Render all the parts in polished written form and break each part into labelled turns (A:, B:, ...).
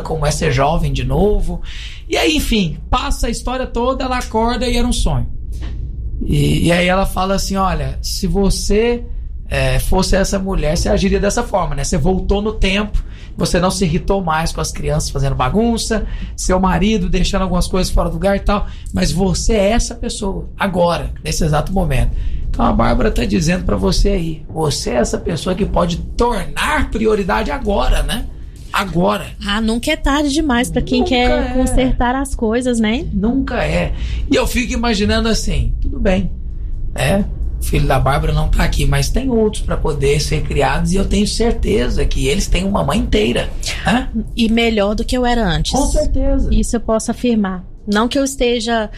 A: como é ser jovem de novo. E aí, enfim, passa a história toda, ela acorda e era um sonho. E aí ela fala assim, olha, se você fosse essa mulher, você agiria dessa forma, né? Você voltou no tempo, você não se irritou mais com as crianças fazendo bagunça, seu marido deixando algumas coisas fora do lugar e tal, mas você é essa pessoa, agora, nesse exato momento. Então a Bárbara está dizendo para você aí, você é essa pessoa que pode tornar prioridade agora, né? Agora.
B: Nunca é tarde demais para quem quer consertar as coisas, né?
A: Nunca é. E eu fico imaginando assim, tudo bem, né? O filho da Bárbara não tá aqui, mas tem outros para poder ser criados e eu tenho certeza que eles têm uma mãe inteira, né?
B: E melhor do que eu era antes.
A: Com certeza.
B: Isso eu posso afirmar. Não que eu esteja...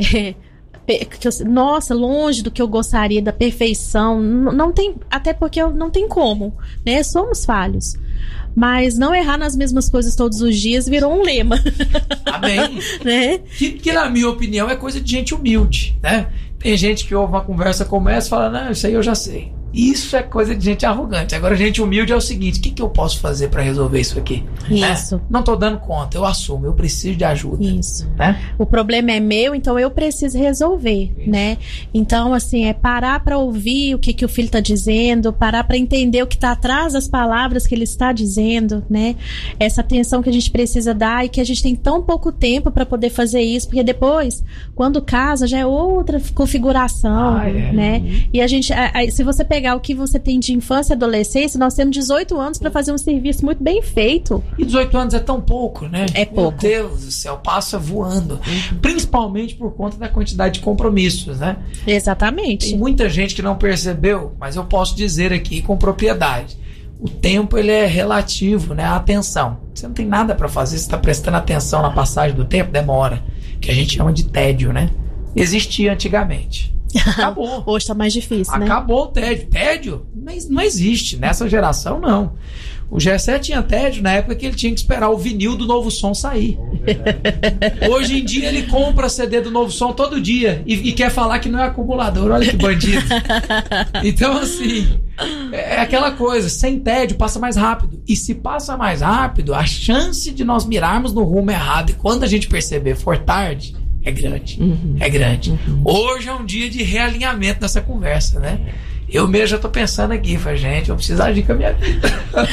B: longe do que eu gostaria, da perfeição. Não tem, até porque não tem como, né? Somos falhos. Mas não errar nas mesmas coisas todos os dias virou um lema.
A: Amém.
B: Né?
A: Que na minha opinião é coisa de gente humilde, né? Tem gente que ouve uma conversa como essa e fala, não, isso aí eu já sei. Isso é coisa de gente arrogante. Agora, gente humilde é o seguinte, o que eu posso fazer para resolver isso aqui?
B: Isso.
A: Não tô dando conta, eu assumo, eu preciso de ajuda.
B: Isso.
A: Né?
B: O problema é meu, então eu preciso resolver, né? Então, assim, é parar para ouvir o que o filho tá dizendo, parar para entender o que tá atrás das palavras que ele está dizendo, né? Essa atenção que a gente precisa dar e que a gente tem tão pouco tempo para poder fazer isso, porque depois, quando casa, já é outra configuração, né? E a gente, se você pegar o que você tem de infância e adolescência, nós temos 18 anos para fazer um serviço muito bem feito.
A: E 18 anos é tão pouco, né?
B: É pouco.
A: Meu Deus do céu, passa voando. Principalmente por conta da quantidade de compromissos, né?
B: Exatamente.
A: Tem muita gente que não percebeu, mas eu posso dizer aqui com propriedade. O tempo, ele é relativo, né? A atenção. Você não tem nada para fazer, você está prestando atenção na passagem do tempo, demora. Que a gente chama de tédio, né? Existia antigamente. Acabou.
B: Hoje tá mais difícil, né?
A: Acabou o tédio. Tédio? Mas não existe. Nessa geração, não. O Gessé tinha tédio na época que ele tinha que esperar o vinil do Novo Som sair. Hoje em dia ele compra CD do Novo Som todo dia e quer falar que não é acumulador. Olha que bandido. Então, assim, é aquela coisa, sem tédio passa mais rápido. E se passa mais rápido, a chance de nós mirarmos no rumo errado e quando a gente perceber for tarde, é grande. É grande. Hoje é um dia de realinhamento nessa conversa, né? Eu mesmo já tô pensando aqui, gente, eu preciso agir com a minha vida.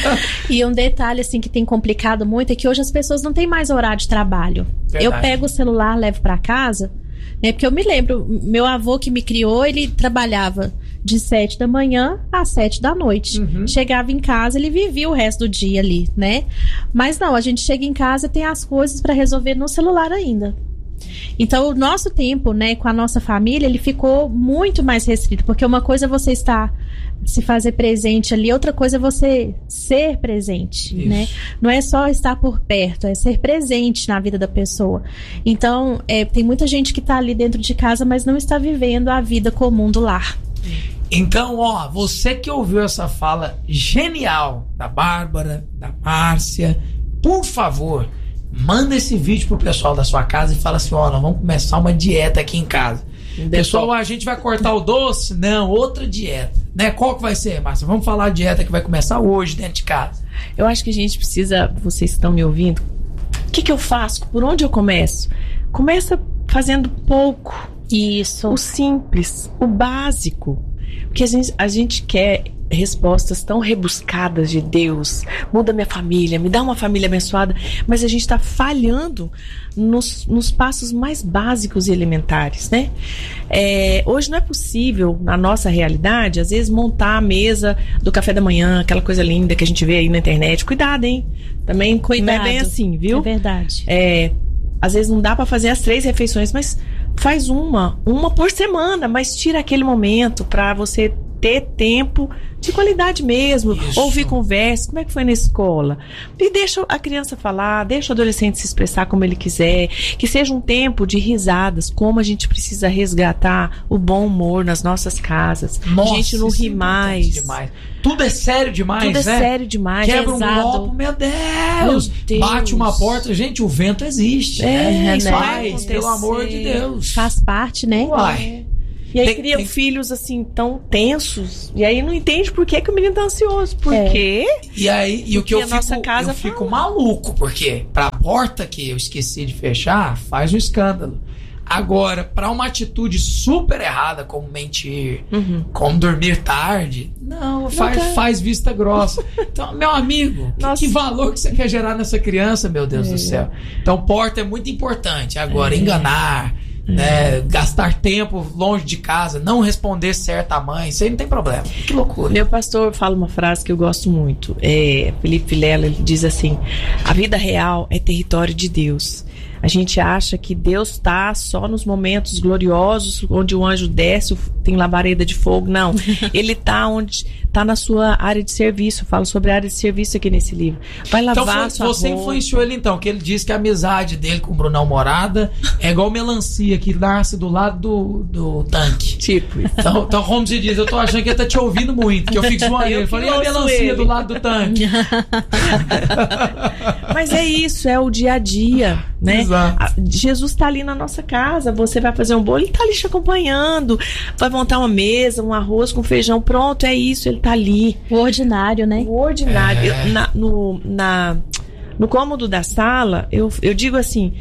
B: E um detalhe, assim, que tem complicado muito é que hoje as pessoas não têm mais horário de trabalho. Verdade. Eu pego o celular, levo pra casa, né? Porque eu me lembro, meu avô que me criou, ele trabalhava de 7 da manhã às 7 da noite. Chegava em casa, ele vivia o resto do dia ali, né? Mas não, a gente chega em casa e tem as coisas pra resolver no celular ainda. Então, o nosso tempo, né, com a nossa família, ele ficou muito mais restrito, porque uma coisa é você estar, se fazer presente ali, outra coisa é você ser presente, né? Não é só estar por perto, é ser presente na vida da pessoa. Então, tem muita gente que está ali dentro de casa, mas não está vivendo a vida comum do lar.
A: Então, você que ouviu essa fala genial da Bárbara, da Márcia, por favor, manda esse vídeo pro pessoal da sua casa e fala assim, nós vamos começar uma dieta aqui em casa. Pessoal, a gente vai cortar o doce? Não, outra dieta. Né? Qual que vai ser, Márcia? Vamos falar a dieta que vai começar hoje dentro de casa.
C: Eu acho que a gente precisa, vocês estão me ouvindo, o que eu faço? Por onde eu começo? Começa fazendo pouco.
B: Isso.
C: O simples, o básico. Porque a gente quer respostas tão rebuscadas de Deus, muda minha família, me dá uma família abençoada, mas a gente está falhando nos passos mais básicos e elementares, né? Hoje não é possível, na nossa realidade, às vezes montar a mesa do café da manhã, aquela coisa linda que a gente vê aí na internet. Cuidado, hein? Também
B: Cuidado.
C: Não é bem assim, viu?
B: É verdade.
C: Às vezes não dá para fazer as 3 refeições, mas faz uma por semana, mas tira aquele momento para você ter tempo de qualidade mesmo. Isso. Ouvir conversa, como é que foi na escola? E deixa a criança falar, deixa o adolescente se expressar como ele quiser, que seja um tempo de risadas, como a gente precisa resgatar o bom humor nas nossas casas.
A: Nossa,
C: a gente não ri mais.
A: Demais. Tudo é sério demais,
C: Tudo
A: né?
C: É sério demais.
A: Quebra um copo, meu Deus. Bate uma porta, gente, o vento existe. Pelo amor de Deus.
B: Faz parte, né?
A: Uai.
C: E aí criam filhos assim tão tensos. E aí não entende por que o menino tá ansioso. Por quê?
A: E aí, e o que eu
C: fico,
A: fico maluco, porque pra porta que eu esqueci de fechar, faz um escândalo. Agora, pra uma atitude super errada, como mentir, como dormir tarde, não faz vista grossa. Então, meu amigo, que valor que você quer gerar nessa criança, meu Deus do céu. Então, porta é muito importante. Agora, enganar, né, gastar tempo longe de casa, não responder certo à mãe, isso aí não tem problema. Que loucura.
C: Meu pastor fala uma frase que eu gosto muito. Felipe Vilela, ele diz assim: a vida real é território de Deus. A gente acha que Deus está só nos momentos gloriosos, onde o anjo desce, tem labareda de fogo. Não, ele está na sua área de serviço. Eu falo sobre a área de serviço aqui nesse livro. Vai lavar
A: então,
C: sua
A: você
C: roupa.
A: Influenciou ele então, que ele disse que a amizade dele com o Brunão Morada é igual melancia que nasce do lado do tanque.
C: Tipo isso.
A: Então, como se diz, eu tô achando que ele tá te ouvindo muito, que eu fico zoando ele. Eu falei, e a melancia do lado do tanque?
C: Mas é isso, é o dia a dia, né? Jesus está ali na nossa casa. Você vai fazer um bolo, ele está ali te acompanhando. Vai montar uma mesa, um arroz com feijão, pronto, é isso, ele está ali.
B: O ordinário, né?
C: O ordinário. No cômodo da sala, eu digo assim: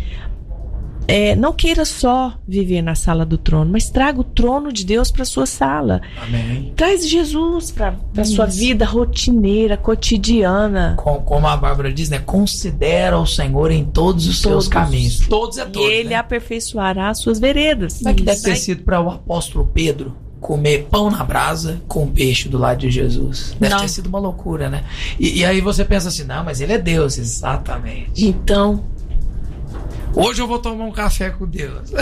C: não queira só viver na sala do trono, mas traga o trono de Deus para sua sala.
A: Amém.
C: Traz Jesus para sua vida rotineira, cotidiana.
A: Como a Bárbara diz, né? Considera o Senhor em todos os seus caminhos. Todos é todos.
C: E ele aperfeiçoará as suas veredas.
A: Como é que deve ter sido para o apóstolo Pedro comer pão na brasa com peixe do lado de Jesus? Deve ter sido uma loucura, né? E aí você pensa assim, não, mas ele é Deus. Exatamente.
C: Então,
A: hoje eu vou tomar um café com Deus.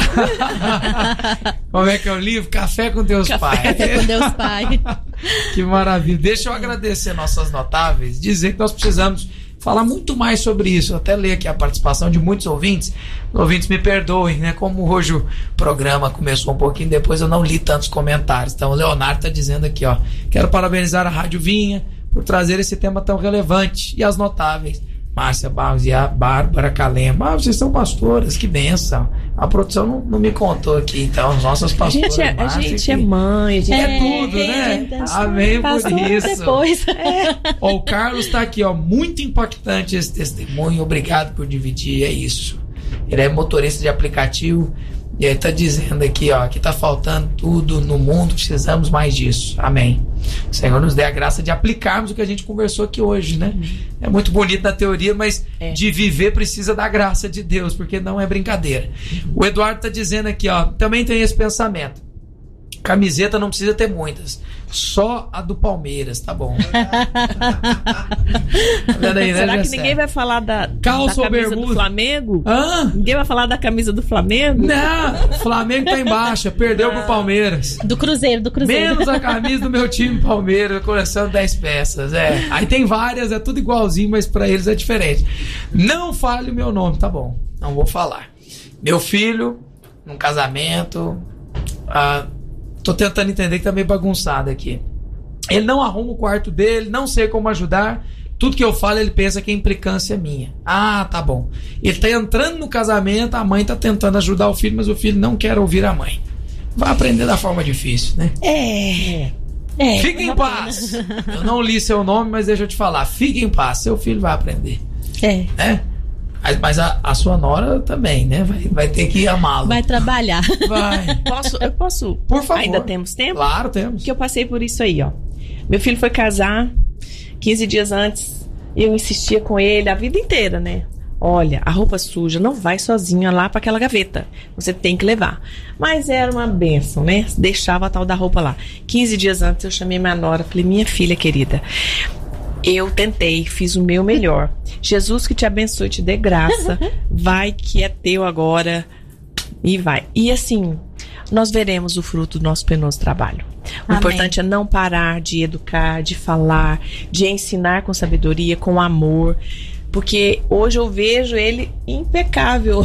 A: Como é que é o livro? Café com Deus Pai.
B: Café com Deus Pai.
A: Que maravilha. Deixa eu agradecer nossas notáveis, dizer que nós precisamos falar muito mais sobre isso. Eu até ler aqui a participação de muitos ouvintes. Os ouvintes me perdoem, né? Como hoje o programa começou um pouquinho depois, eu não li tantos comentários. Então o Leonardo está dizendo aqui, ó: quero parabenizar a Rádio Vinha por trazer esse tema tão relevante. E as notáveis Márcia Barros e a Bárbara Calema. Vocês são pastoras, que bênção. A produção não me contou aqui, então, as nossas pastoras.
C: A gente é mãe, a gente
A: é tudo, né? Amém por isso.
B: Depois.
A: Ó, o Carlos tá aqui, ó, muito impactante esse testemunho, obrigado por dividir, é isso. Ele é motorista de aplicativo e ele tá dizendo aqui, ó, que tá faltando tudo no mundo, precisamos mais disso. Amém. O Senhor nos dê a graça de aplicarmos o que a gente conversou aqui hoje, né? É muito bonito na teoria, mas de viver precisa da graça de Deus, porque não é brincadeira. O Eduardo tá dizendo aqui, ó, também tem esse pensamento: camiseta não precisa ter muitas, só a do Palmeiras, tá bom. Tá vendo aí, né?
C: Será que ninguém vai falar da camisa
A: bermuda
C: do Flamengo?
A: Hã?
C: Ninguém vai falar da camisa do Flamengo?
A: Não, o Flamengo tá em baixa, perdeu pro Palmeiras.
B: Do Cruzeiro.
A: Menos a camisa do meu time Palmeiras, coleção 10 peças, Aí tem várias, é tudo igualzinho, mas pra eles é diferente. Não fale o meu nome, tá bom, não vou falar. Meu filho, num casamento, tô tentando entender que tá meio bagunçado aqui. Ele não arruma o quarto dele, não sei como ajudar. Tudo que eu falo, ele pensa que é implicância minha. Ah, tá bom. Ele tá entrando no casamento, a mãe tá tentando ajudar o filho, mas o filho não quer ouvir a mãe. Vai aprender da forma difícil, né? Fique em paz. Eu não li seu nome, mas deixa eu te falar. Fique em paz, seu filho vai aprender. Né? Mas a sua nora também, né? Vai ter que amá-lo.
B: Vai trabalhar.
A: Vai.
C: Eu posso?
A: Por favor.
C: Ainda temos tempo?
A: Claro, temos.
C: Porque eu passei por isso aí, ó. Meu filho foi casar 15 dias antes. Eu insistia com ele a vida inteira, né? Olha, a roupa suja não vai sozinha lá para aquela gaveta. Você tem que levar. Mas era uma bênção, né? Deixava a tal da roupa lá. 15 dias antes eu chamei minha nora. Falei, minha filha querida, eu tentei, fiz o meu melhor. Jesus que te abençoe e te dê graça. Vai que é teu agora. E vai. E assim, nós veremos o fruto do nosso penoso trabalho. O importante é não parar de educar, de falar, de ensinar com sabedoria, com amor. Porque hoje eu vejo ele impecável.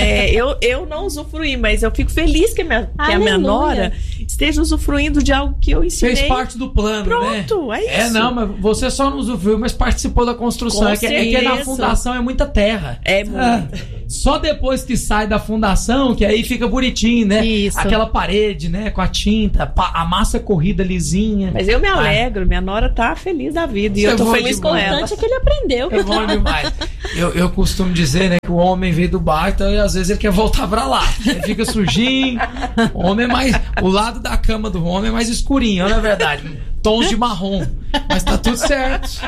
C: Eu não usufruí, mas eu fico feliz que a minha nora esteja usufruindo de algo que eu ensinei.
A: Fez parte do plano,
C: Pronto,
A: né?
C: É isso.
A: Não, mas você só não usufruiu, mas participou da construção. É que na fundação é muita terra.
C: É muito.
A: Só depois que sai da fundação, que aí fica bonitinho, né?
B: Isso.
A: Aquela parede, né? Com a tinta, a massa corrida lisinha.
C: Mas eu me alegro, minha nora tá feliz da vida. E eu tô feliz com ela.
B: O importante é que ele aprendeu.
A: É bom demais. Eu costumo dizer, né, que o homem veio do bar, então às vezes ele quer voltar pra lá. Ele fica sujinho. O homem é mais. O lado da cama do homem é mais escurinho, não é verdade? Tons de marrom. Mas tá tudo certo.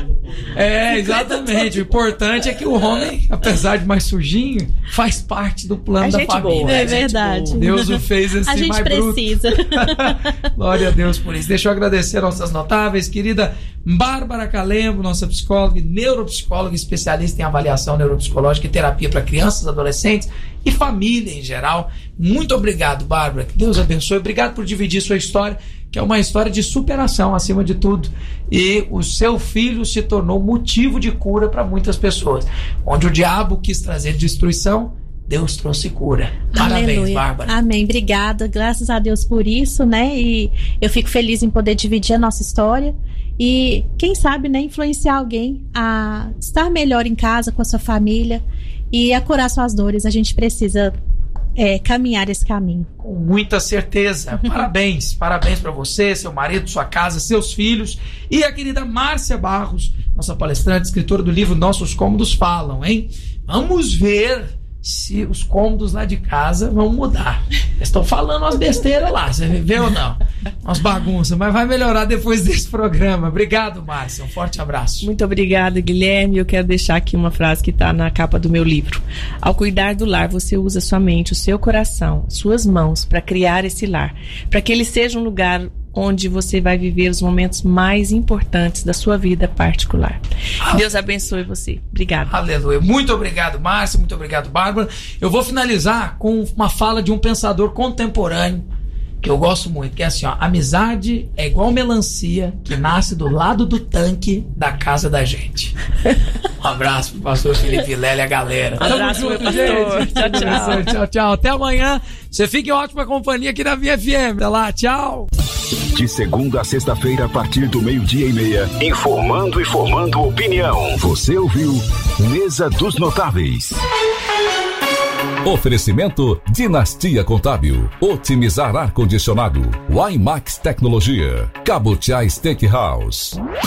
A: Exatamente. O importante é que o homem, apesar de mais sujinho, faz parte do plano da família.
B: Boa, é verdade.
A: Deus o fez assim,
B: a gente
A: mais
B: precisa.
A: Glória a Deus por isso. Deixa eu agradecer nossas notáveis, querida Bárbara Calembo, nossa psicóloga e neuropsicóloga, especialista em avaliação neuropsicológica e terapia para crianças, adolescentes e família em geral. Muito obrigado, Bárbara. Que Deus abençoe. Obrigado por dividir sua história, que é uma história de superação acima de tudo. E o seu filho se tornou motivo de cura para muitas pessoas. Onde o diabo quis trazer destruição, Deus trouxe cura. Parabéns,
B: Aleluia.
A: Bárbara.
B: Amém. Obrigada. Graças a Deus por isso, né? E eu fico feliz em poder dividir a nossa história. E quem sabe, né, influenciar alguém a estar melhor em casa com a sua família e a curar suas dores. A gente precisa caminhar esse caminho.
A: Com muita certeza. Parabéns. Parabéns para você, seu marido, sua casa, seus filhos. E a querida Márcia Barros, nossa palestrante, escritora do livro Nossos Cômodos Falam, hein? Vamos ver se os cômodos lá de casa vão mudar. Eles estão falando umas besteiras lá, você vê ou não? Umas bagunças, mas vai melhorar depois desse programa. Obrigado, Márcia, um forte abraço.
C: Muito obrigada, Guilherme. Eu quero deixar aqui uma frase que está na capa do meu livro. Ao cuidar do lar, você usa sua mente, o seu coração, suas mãos para criar esse lar, para que ele seja um lugar onde você vai viver os momentos mais importantes da sua vida particular. Deus abençoe você. Obrigada.
A: Aleluia. Muito obrigado, Márcia. Muito obrigado, Bárbara. Eu vou finalizar com uma fala de um pensador contemporâneo que eu gosto muito, que é assim, ó: amizade é igual melancia que nasce do lado do tanque da casa da gente. Um abraço pro pastor Felipe Vilela e a galera.
C: Um abraço, meu pastor. Tchau, tchau.
A: Tchau, tchau. Até amanhã. Você fica em ótima companhia aqui na Minha FM. Até lá, tchau.
D: De segunda a sexta-feira, a partir do 12:30, informando e formando opinião. Você ouviu Mesa dos Notáveis. Oferecimento Dinastia Contábil, otimizar ar-condicionado, Wimax Tecnologia, Cabotiá Steakhouse.